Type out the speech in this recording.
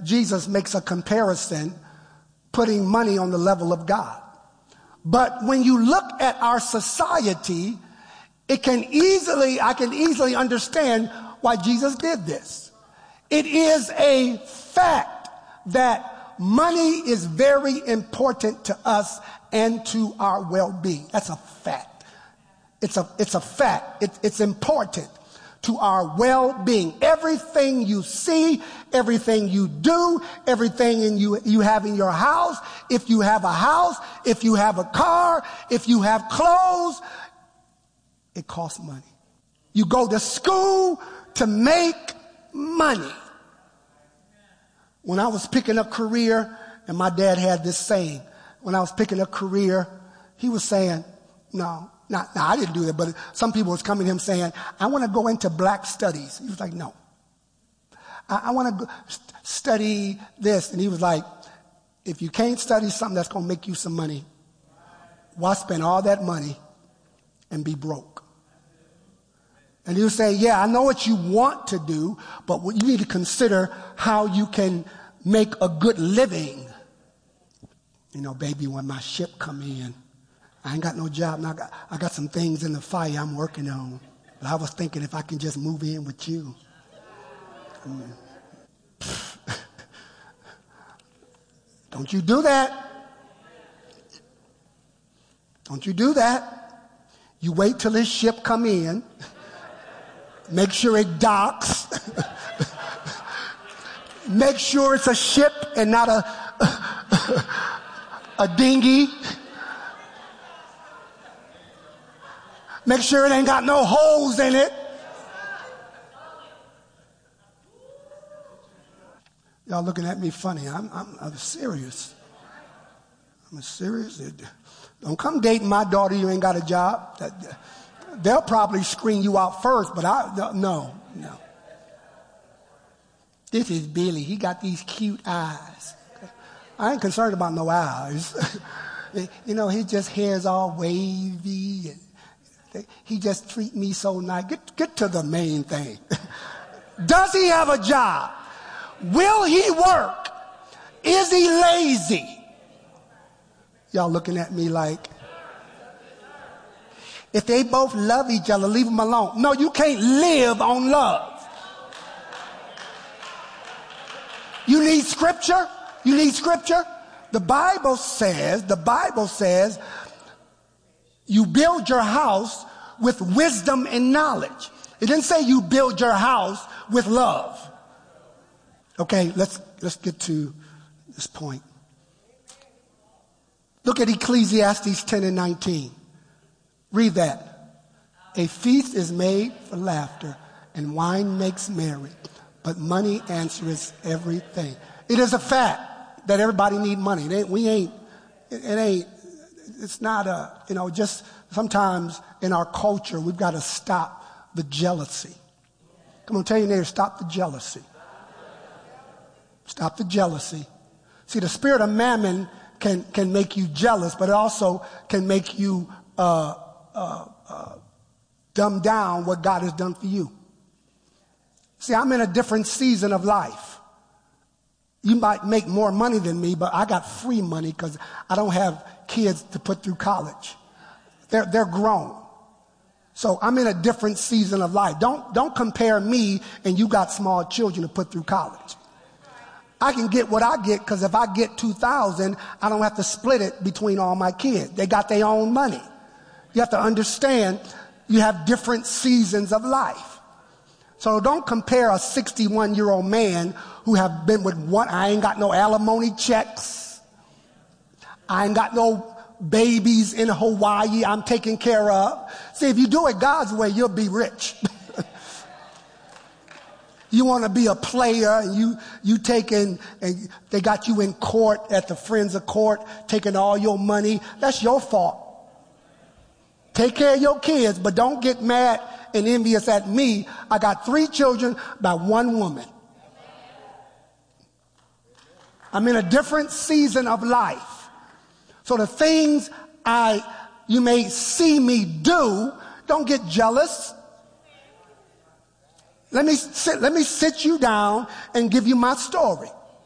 Jesus makes a comparison, putting money on the level of God. But when you look at our society, I can easily understand why Jesus did this. It is a fact that money is very important to us and to our well-being. That's a fact. It's a fact. It's important to our well-being. Everything you see, everything you do, everything you have in your house, if you have a house, if you have a car, if you have clothes, it costs money. You go to school to make money. When I was picking a career, and my dad had this saying, when I was picking a career, he was saying, I didn't do that, but some people was coming to him saying, I want to go into black studies. He was like, no. I want to study this. And he was like, if you can't study something that's going to make you some money, why spend all that money and be broke? And he would say, yeah, I know what you want to do, but you need to consider how you can make a good living. You know, baby, when my ship come in, I ain't got no job. Now I got some things in the fire I'm working on. But I was thinking if I can just move in with you. Don't you do that. Don't you do that. You wait till his ship come in. Make sure it docks. Make sure it's a ship and not a dinghy. Make sure it ain't got no holes in it. Y'all looking at me funny. I'm serious. I'm serious. Don't come dating my daughter. You ain't got a job. They'll probably screen you out first, but no. This is Billy. He got these cute eyes. I ain't concerned about no eyes. You know, his just hair's all wavy. He just treat me so nice. Get to the main thing. Does he have a job? Will he work? Is he lazy? Y'all looking at me like, if they both love each other, leave them alone. No, you can't live on love. You need scripture? You need scripture? The Bible says you build your house with wisdom and knowledge. It didn't say you build your house with love. Okay, let's get to this point. Look at Ecclesiastes 10 and 19. Read that. A feast is made for laughter, and wine makes merry, but money answers everything. It is a fact that everybody need money. It's not just sometimes in our culture, we've got to stop the jealousy. Come on, tell your neighbor, stop the jealousy. Stop the jealousy. See, the spirit of mammon can make you jealous, but it also can make you dumb down what God has done for you. See, I'm in a different season of life. You might make more money than me, but I got free money because I don't have kids to put through college. They're grown. So I'm in a different season of life. Don't compare me and you got small children to put through college. I can get what I get because if I get $2,000, I don't have to split it between all my kids. They got their own money. You have to understand you have different seasons of life. So don't compare a 61-year-old man who have been with one. I ain't got no alimony checks. I ain't got no babies in Hawaii I'm taking care of. See, if you do it God's way, you'll be rich. You want to be a player and you taking, and they got you in court at the Friends of Court, taking all your money. That's your fault. Take care of your kids, but don't get mad and envious at me. I got 3 children by 1 woman. I'm in a different season of life. So the things you may see me do, don't get jealous. Let me sit you down and give you my story.